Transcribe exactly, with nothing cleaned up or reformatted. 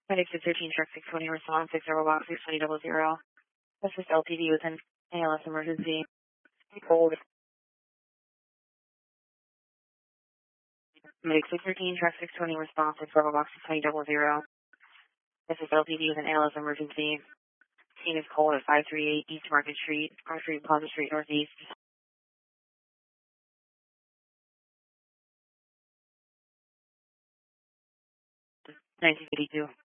Medic two thirteen, truck six twenty, response six zero box six twenty double zero. This is L T D with an A L S emergency. Cold. Medic two thirteen, truck six twenty, response six zero box six twenty double zero. This is L T D with an A L S emergency. Scene is cold at five three eight East Market Street, Park Street, Plaza Street, Northeast. nineteen fifty-two.